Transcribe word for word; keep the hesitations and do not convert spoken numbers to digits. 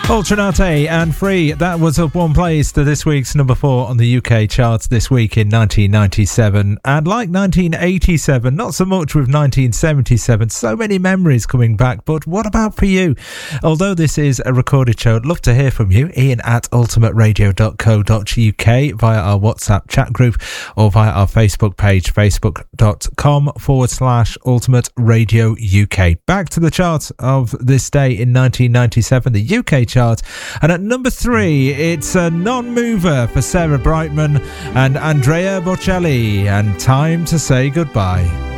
Ultranate and Free, that was up one place to this week's number four on the U K charts this week in nineteen ninety-seven. And like nineteen eighty-seven, not so much with nineteen seventy-seven, so many memories coming back, but what about for you? Although this is a recorded show, I'd love to hear from you, Ian at ultimate radio dot co dot uk, via our WhatsApp chat group or via our Facebook page, facebook.com forward slash ultimate radio UK. Back to the chart of this day in nineteen ninety-seven, the U K chart. And at number three, it's a non-mover for Sarah Brightman and Andrea Bocelli, and Time to Say Goodbye.